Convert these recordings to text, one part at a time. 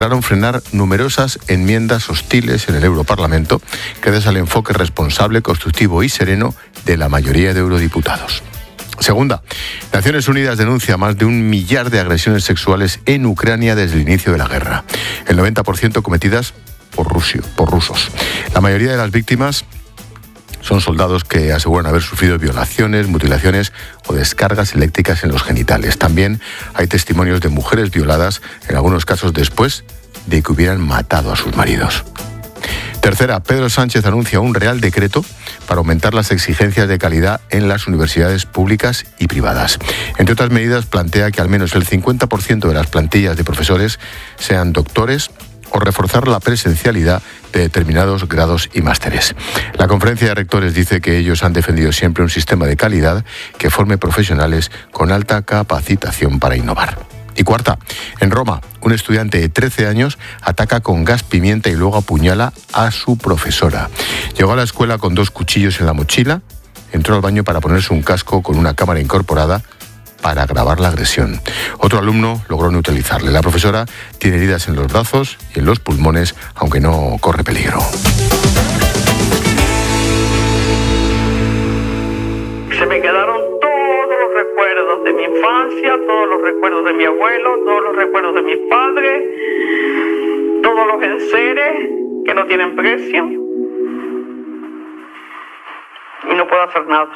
lograron frenar numerosas enmiendas hostiles en el Europarlamento, gracias al enfoque responsable, constructivo y sereno de la mayoría de eurodiputados. Segunda, Naciones Unidas denuncia más de 1 millar de agresiones sexuales en Ucrania desde el inicio de la guerra. El 90% cometidas por rusos. La mayoría de las víctimas son soldados que aseguran haber sufrido violaciones, mutilaciones o descargas eléctricas en los genitales. También hay testimonios de mujeres violadas, en algunos casos después de que hubieran matado a sus maridos. Tercera, Pedro Sánchez anuncia un real decreto para aumentar las exigencias de calidad en las universidades públicas y privadas. Entre otras medidas, plantea que al menos el 50% de las plantillas de profesores sean doctores o reforzar la presencialidad de determinados grados y másteres. La Conferencia de Rectores dice que ellos han defendido siempre un sistema de calidad que forme profesionales con alta capacitación para innovar. Y cuarta, en Roma, un estudiante de 13 años ataca con gas pimienta y luego apuñala a su profesora. Llegó a la escuela con 2 cuchillos en la mochila, entró al baño para ponerse un casco con una cámara incorporada para grabar la agresión. Otro alumno logró neutralizarle. La profesora tiene heridas en los brazos y en los pulmones, aunque no corre peligro. Se me quedaron todos los recuerdos de mi infancia, todos los recuerdos de mi abuelo, todos los recuerdos de mis padres, todos los enseres que no tienen precio. Y no puedo hacer nada.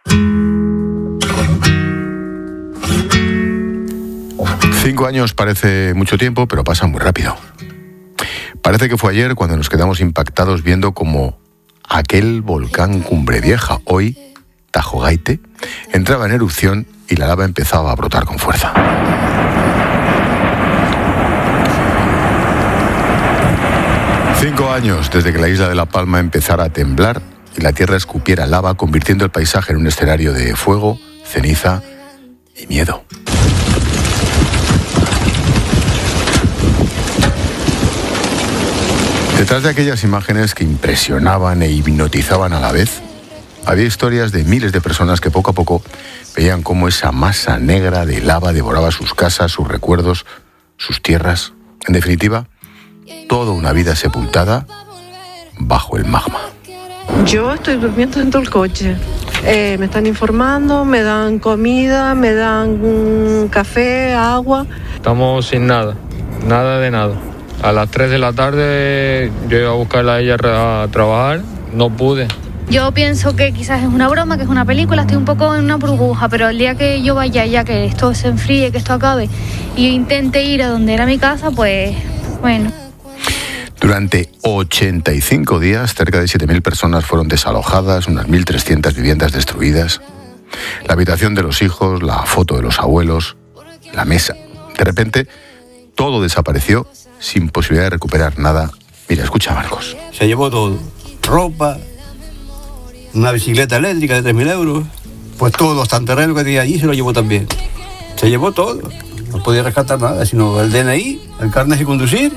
Cinco años parece mucho tiempo, pero pasa muy rápido. Parece que fue ayer cuando nos quedamos impactados viendo cómo aquel volcán Cumbre Vieja, hoy Tajo Gaite, entraba en erupción y la lava empezaba a brotar con fuerza. Cinco años desde que la isla de La Palma empezara a temblar y la tierra escupiera lava, convirtiendo el paisaje en un escenario de fuego, ceniza y miedo. Detrás de aquellas imágenes que impresionaban e hipnotizaban a la vez, había historias de miles de personas que poco a poco veían cómo esa masa negra de lava devoraba sus casas, sus recuerdos, sus tierras. En definitiva, toda una vida sepultada bajo el magma. Yo estoy durmiendo dentro del coche. Me están informando, me dan comida, me dan café, agua. Estamos sin nada, nada de nada. A las 3 de la tarde yo iba a buscarla a ella a trabajar, no pude. Yo pienso que quizás es una broma, que es una película, estoy un poco en una burbuja, pero el día que yo vaya ya, que esto se enfríe, que esto acabe, y yo intente ir a donde era mi casa, pues bueno. Durante 85 días, cerca de 7.000 personas fueron desalojadas, unas 1.300 viviendas destruidas. La habitación de los hijos, la foto de los abuelos, la mesa. De repente, todo desapareció sin posibilidad de recuperar nada. Mira, escucha, Marcos. Se llevó todo. Ropa, una bicicleta eléctrica de 3.000 euros. Pues todos los terrenos que tenía allí se lo llevó también. Se llevó todo. No podía rescatar nada, sino el DNI, el carnet de conducir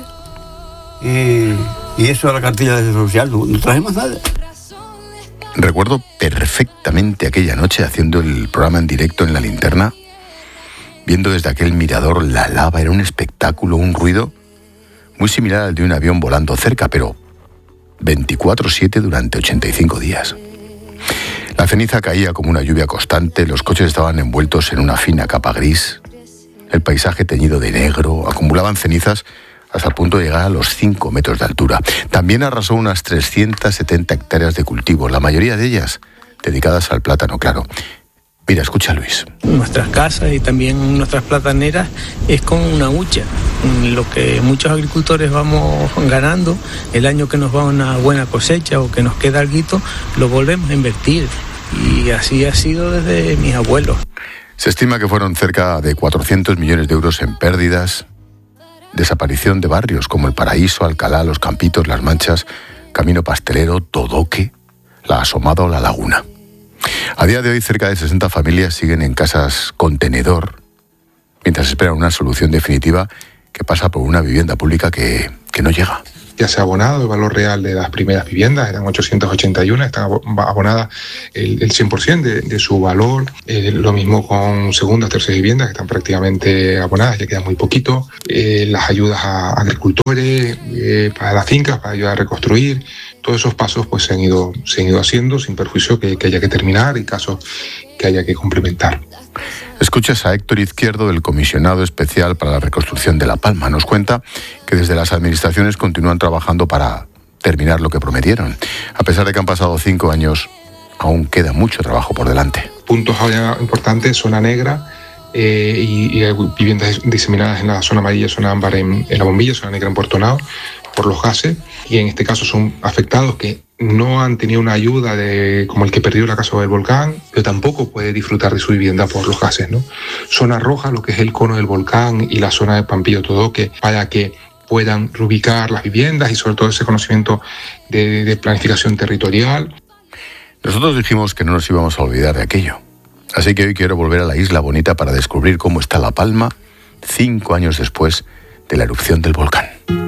y eso a la cartilla de social. No trajimos nada. Recuerdo perfectamente aquella noche haciendo el programa en directo en La Linterna, viendo desde aquel mirador la lava. Era un espectáculo, un ruido muy similar al de un avión volando cerca, pero 24/7 durante 85 días. La ceniza caía como una lluvia constante, los coches estaban envueltos en una fina capa gris, el paisaje teñido de negro, acumulaban cenizas hasta el punto de llegar a los 5 metros de altura. También arrasó unas 370 hectáreas de cultivo, la mayoría de ellas dedicadas al plátano claro. Mira, escucha, Luis. Nuestras casas y también nuestras plataneras es con una hucha. Lo que muchos agricultores vamos ganando, el año que nos va una buena cosecha o que nos queda alguito, lo volvemos a invertir. Y así ha sido desde mis abuelos. Se estima que fueron cerca de 400 millones de euros en pérdidas, desaparición de barrios como El Paraíso, Alcalá, Los Campitos, Las Manchas, Camino Pastelero, Todoque, La Asomada o La Laguna. A día de hoy, cerca de 60 familias siguen en casas contenedor, mientras esperan una solución definitiva que pasa por una vivienda pública que no llega. ya se ha abonado el valor real de las primeras viviendas, eran 881, están abonadas el 100% de su valor. Lo mismo con segundas, terceras viviendas que están prácticamente abonadas, ya queda muy poquito. Las ayudas a agricultores, para las fincas, para ayudar a reconstruir. Todos esos pasos pues se han ido haciendo sin perjuicio que haya que terminar y casos que haya que complementar. Escuchas a Héctor Izquierdo, el comisionado especial para la reconstrucción de La Palma. Nos cuenta que desde las administraciones continúan trabajando para terminar lo que prometieron. A pesar de que han pasado 5 años, aún queda mucho trabajo por delante. Puntos importantes, zona negra, y hay viviendas diseminadas en la zona amarilla, zona ámbar en La Bombilla, zona negra en Puerto Nao, por los gases, y en este caso son afectados que no han tenido una ayuda como el que perdió la casa del volcán, pero tampoco puede disfrutar de su vivienda por los gases, ¿no? Zona roja, lo que es el cono del volcán y la zona de Pampillo Todoque, para que puedan reubicar las viviendas y sobre todo ese conocimiento de planificación territorial. Nosotros dijimos que no nos íbamos a olvidar de aquello. Así que hoy quiero volver a la Isla Bonita para descubrir cómo está La Palma 5 años después de la erupción del volcán.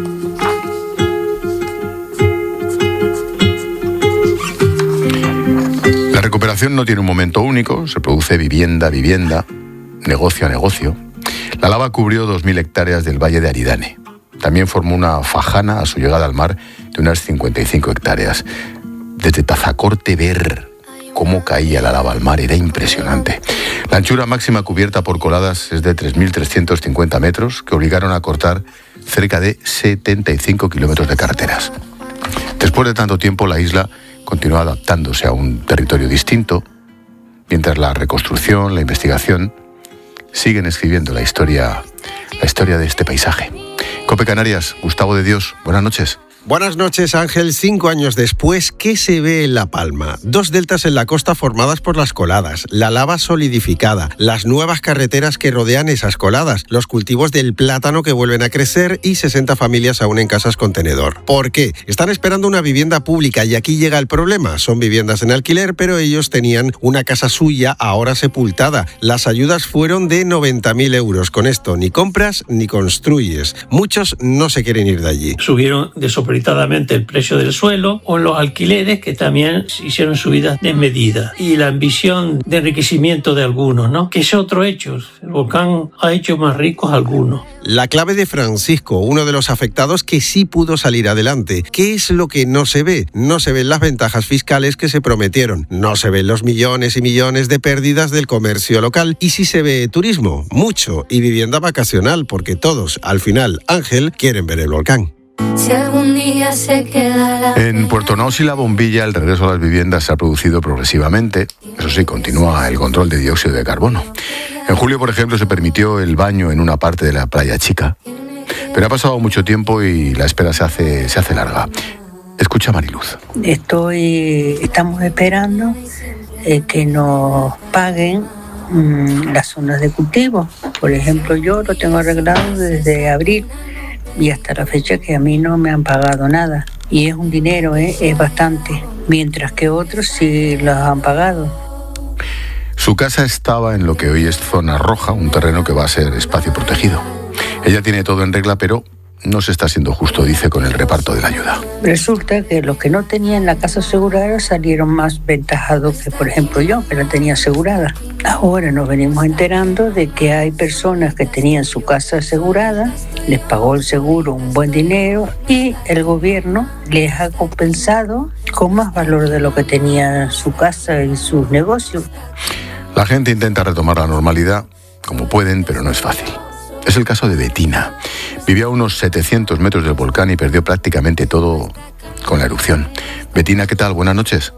La recuperación no tiene un momento único, se produce vivienda a vivienda, negocio a negocio. La lava cubrió 2.000 hectáreas del Valle de Aridane. También formó una fajana a su llegada al mar de unas 55 hectáreas. Desde Tazacorte ver cómo caía la lava al mar era impresionante. La anchura máxima cubierta por coladas es de 3.350 metros, que obligaron a cortar cerca de 75 kilómetros de carreteras. Después de tanto tiempo, la isla continúa adaptándose a un territorio distinto, mientras la reconstrucción, la investigación siguen escribiendo la historia de este paisaje. COPE Canarias, Gustavo de Dios, buenas noches. Buenas noches, Ángel. 5 años después, ¿qué se ve en La Palma? 2 deltas en la costa formadas por las coladas, la lava solidificada, las nuevas carreteras que rodean esas coladas, los cultivos del plátano que vuelven a crecer y 60 familias aún en casas contenedor. ¿Por qué? Están esperando una vivienda pública y aquí llega el problema. Son viviendas en alquiler, pero ellos tenían una casa suya ahora sepultada. Las ayudas fueron de 90.000 euros. Con esto ni compras ni construyes. Muchos no se quieren ir de allí. Subieron el precio del suelo, o los alquileres que también hicieron subidas desmedidas, y la ambición de enriquecimiento de algunos, ¿no? Que es otro hecho. El volcán ha hecho más ricos a algunos. La clave de Francisco, uno de los afectados que sí pudo salir adelante. ¿Qué es lo que no se ve? No se ven las ventajas fiscales que se prometieron. No se ven los millones y millones de pérdidas del comercio local. Y sí se ve turismo, mucho, y vivienda vacacional, porque todos, al final, Ángel, quieren ver el volcán. Si algún día se queda en Puerto Nao y La Bombilla, el regreso a las viviendas se ha producido progresivamente. Eso sí, continúa el control de dióxido de carbono. En julio, por ejemplo, se permitió el baño en una parte de la Playa Chica. Pero ha pasado mucho tiempo y la espera se hace larga. Escucha a Mariluz. Estamos esperando que nos paguen las zonas de cultivo. Por ejemplo, yo lo tengo arreglado desde abril. Y hasta la fecha que a mí no me han pagado nada. Y es un dinero, es bastante. Mientras que otros sí los han pagado. Su casa estaba en lo que hoy es zona roja, un terreno que va a ser espacio protegido. Ella tiene todo en regla, pero no se está siendo justo, dice, con el reparto de la ayuda. Resulta que los que no tenían la casa asegurada salieron más ventajados que, por ejemplo, yo, que la tenía asegurada. Ahora nos venimos enterando de que hay personas que tenían su casa asegurada, les pagó el seguro un buen dinero y el gobierno les ha compensado con más valor de lo que tenía su casa y sus negocios. La gente intenta retomar la normalidad como pueden, pero no es fácil. Es el caso de Betina. Vivía a unos 700 metros del volcán y perdió prácticamente todo con la erupción. Betina, ¿qué tal? Buenas noches.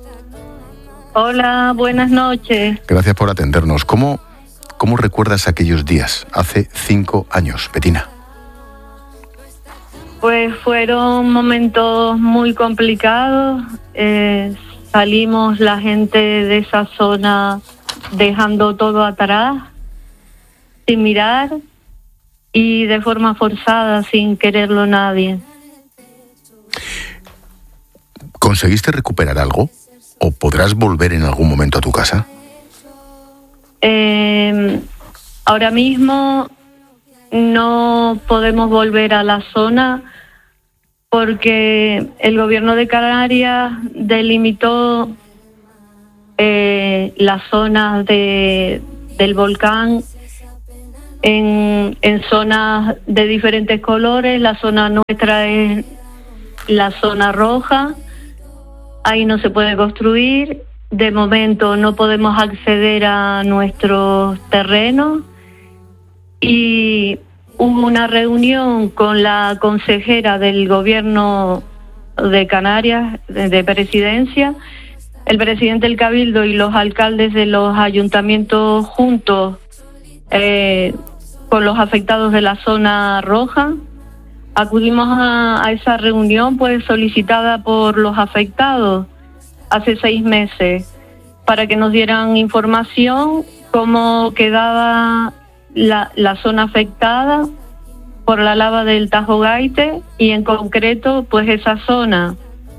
Hola, buenas noches. Gracias por atendernos. ¿Cómo recuerdas aquellos días, hace 5 años, Betina? Pues fueron momentos muy complicados. Salimos la gente de esa zona dejando todo atrás, sin mirar y de forma forzada, sin quererlo nadie. ¿Conseguiste recuperar algo? ¿O podrás volver en algún momento a tu casa? Ahora mismo no podemos volver a la zona porque el gobierno de Canarias delimitó las zonas del volcán en zonas de diferentes colores. La zona nuestra es la zona roja, ahí no se puede construir, de momento no podemos acceder a nuestros terrenos, y hubo una reunión con la consejera del gobierno de Canarias, de presidencia, el presidente del Cabildo y los alcaldes de los ayuntamientos juntos con los afectados de la zona roja. Acudimos a esa reunión pues solicitada por los afectados hace 6 meses para que nos dieran información cómo quedaba la zona afectada por la lava del Tajo Gaite, y en concreto pues esa zona.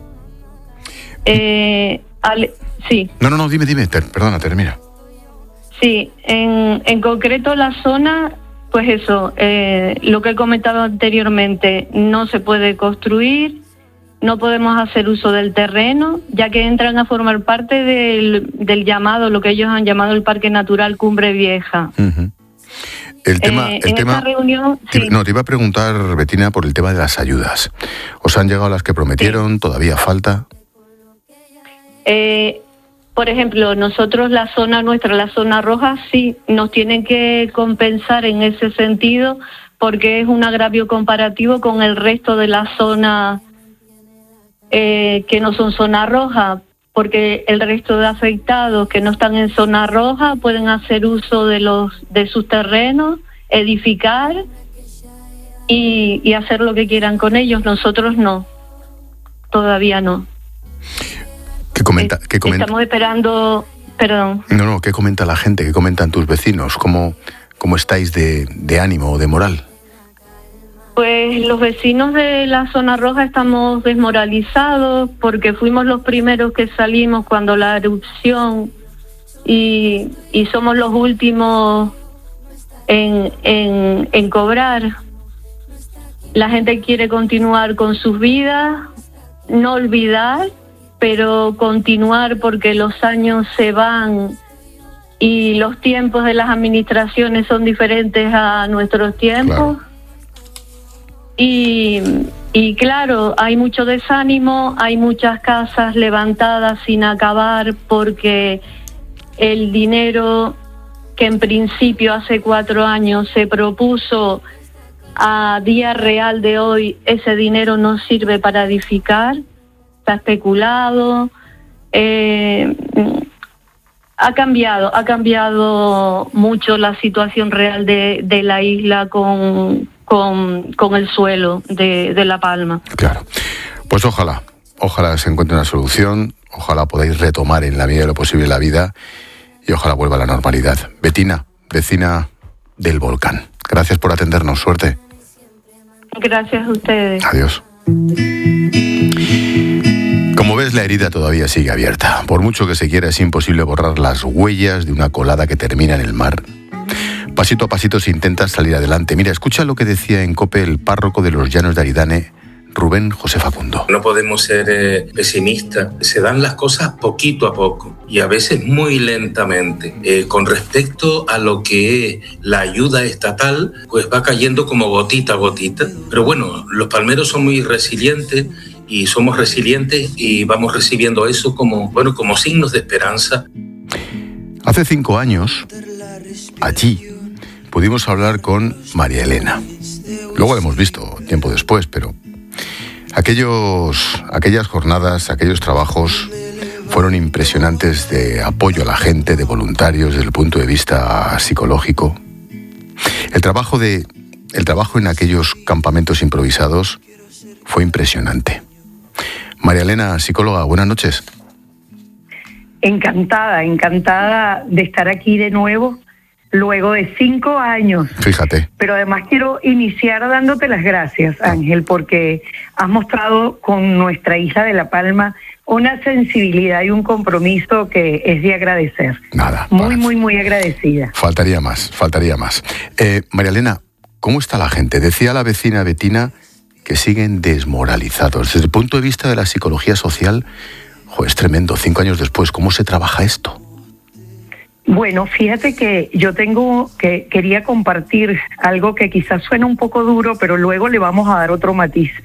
Sí. No, dime, perdona, termina. Sí, en concreto la zona, pues eso, lo que he comentado anteriormente, no se puede construir, no podemos hacer uso del terreno, ya que entran a formar parte del llamado, lo que ellos han llamado el Parque Natural Cumbre Vieja. Uh-huh. El tema, esta reunión, sí. No, te iba a preguntar, Betina, por el tema de las ayudas. ¿Os han llegado las que prometieron? Sí. ¿Todavía falta? Por ejemplo, nosotros la zona nuestra, la zona roja, sí, nos tienen que compensar en ese sentido, porque es un agravio comparativo con el resto de las zonas que no son zona roja, porque el resto de afectados que no están en zona roja pueden hacer uso de sus terrenos, edificar y hacer lo que quieran con ellos. Nosotros no, todavía no. ¿Qué comenta? Estamos esperando, perdón. No, ¿qué comenta la gente? ¿Qué comentan tus vecinos? ¿Cómo estáis de ánimo o de moral? Pues los vecinos de la zona roja estamos desmoralizados porque fuimos los primeros que salimos cuando la erupción y somos los últimos en cobrar. La gente quiere continuar con sus vidas, no olvidar, pero continuar porque los años se van y los tiempos de las administraciones son diferentes a nuestros tiempos. Claro. Y claro, hay mucho desánimo, hay muchas casas levantadas sin acabar porque el dinero que en principio hace 4 años se propuso, a día real de hoy ese dinero no sirve para edificar, está especulado, ha cambiado mucho la situación real de la isla con el suelo de La Palma. Claro. Pues ojalá se encuentre una solución, ojalá podáis retomar en la medida de lo posible la vida y ojalá vuelva a la normalidad. Betina, vecina del volcán, gracias por atendernos, suerte. Gracias a ustedes. Adiós. Como ves, la herida todavía sigue abierta. Por mucho que se quiera, es imposible borrar las huellas de una colada que termina en el mar. Pasito a pasito se intenta salir adelante. Mira, escucha lo que decía en COPE el párroco de los Llanos de Aridane, Rubén José Facundo. No podemos ser pesimistas. Se dan las cosas poquito a poco y a veces muy lentamente. Con respecto a lo que es la ayuda estatal, pues va cayendo como gotita a gotita. Pero bueno, los palmeros son muy resilientes y somos resilientes y vamos recibiendo eso como signos de esperanza. Hace 5 años, allí, pudimos hablar con María Elena. Luego la hemos visto tiempo después, pero aquellas jornadas, aquellos trabajos fueron impresionantes de apoyo a la gente, de voluntarios desde el punto de vista psicológico. El trabajo en aquellos campamentos improvisados fue impresionante. María Elena, psicóloga, buenas noches. Encantada de estar aquí de nuevo, luego de 5 años. Fíjate. Pero además quiero iniciar dándote las gracias, Ángel, porque has mostrado con nuestra hija de La Palma una sensibilidad y un compromiso que es de agradecer. Nada. Muy agradecida. Faltaría más. María Elena, ¿cómo está la gente? Decía la vecina Betina que siguen desmoralizados. Desde el punto de vista de la psicología social, es tremendo. 5 años después, ¿cómo se trabaja esto? Bueno, fíjate que yo quería compartir algo que quizás suena un poco duro, pero luego le vamos a dar otro matiz.